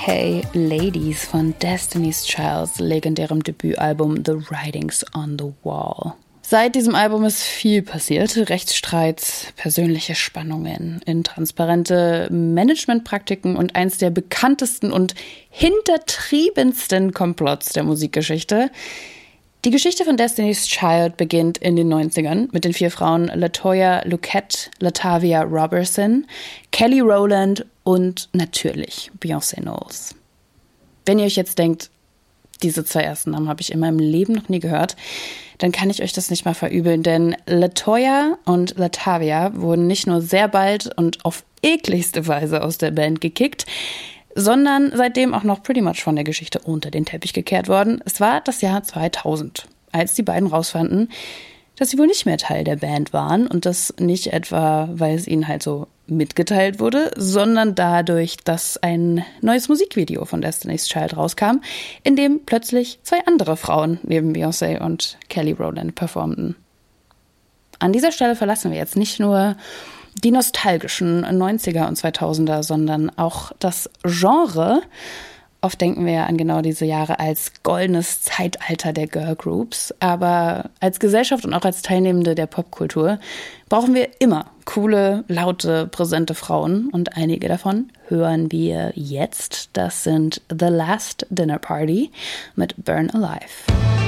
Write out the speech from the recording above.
Hey Ladies von Destiny's Child's legendärem Debütalbum The Writings on the Wall. Seit diesem Album ist viel passiert. Rechtsstreits, persönliche Spannungen, intransparente Managementpraktiken und eins der bekanntesten und hintertriebensten Komplotts der Musikgeschichte. Die Geschichte von Destiny's Child beginnt in den 90ern mit den 4 Frauen LaToya Luckett, Latavia Robertson, Kelly Rowland und natürlich Beyoncé Knowles. Wenn ihr euch jetzt denkt, diese 2 ersten Namen habe ich in meinem Leben noch nie gehört, dann kann ich euch das nicht mal verübeln, denn LaToya und Latavia wurden nicht nur sehr bald und auf ekligste Weise aus der Band gekickt, sondern seitdem auch noch pretty much von der Geschichte unter den Teppich gekehrt worden. Es war das Jahr 2000, als die beiden rausfanden, dass sie wohl nicht mehr Teil der Band waren und das nicht etwa, weil es ihnen halt so mitgeteilt wurde, sondern dadurch, dass ein neues Musikvideo von Destiny's Child rauskam, in dem plötzlich 2 andere Frauen neben Beyoncé und Kelly Rowland performten. An dieser Stelle verlassen wir jetzt nicht nur die nostalgischen 90er und 2000er, sondern auch das Genre. Oft denken wir an genau diese Jahre als goldenes Zeitalter der Girlgroups. Aber als Gesellschaft und auch als Teilnehmende der Popkultur brauchen wir immer coole, laute, präsente Frauen. Und einige davon hören wir jetzt. Das sind The Last Dinner Party mit Burn Alive.